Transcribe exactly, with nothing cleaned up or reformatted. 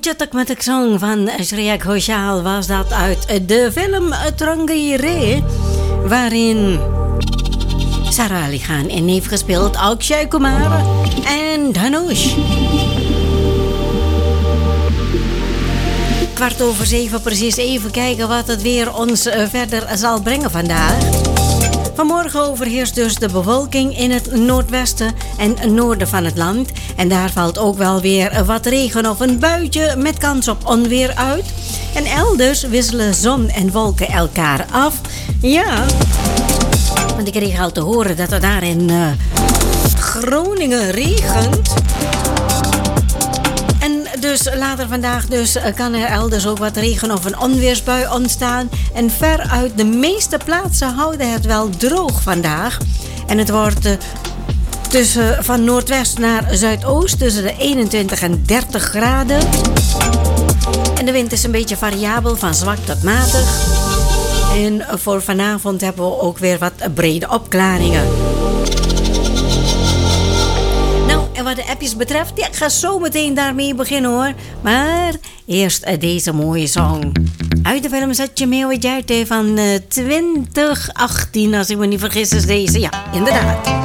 Juttek met de song van Shreya Ghoshal was dat uit de film Trangire, waarin Sara Ali Khan in heeft gespeeld, Akshay Kumar en Dhanush. Kwart over zeven precies, even kijken wat het weer ons verder zal brengen vandaag. Vanmorgen overheerst dus de bewolking in het noordwesten en noorden van het land. En daar valt ook wel weer wat regen of een buitje met kans op onweer uit. En elders wisselen zon en wolken elkaar af. Ja, want ik kreeg al te horen dat het daar in uh, Groningen regent. Dus later vandaag dus kan er elders ook wat regen of een onweersbui ontstaan. En veruit de meeste plaatsen houden het wel droog vandaag. En het wordt uh, tussen van noordwest naar zuidoost tussen de eenentwintig en dertig graden. En de wind is een beetje variabel van zwak tot matig. En voor vanavond hebben we ook weer wat brede opklaringen. En wat de appjes betreft, ja, ik ga zo meteen daarmee beginnen hoor. Maar eerst uh, deze mooie song. Uit de film Zetje Meeuwe Jarte van uh, twintig achttien, als ik me niet vergis is deze. Ja, inderdaad.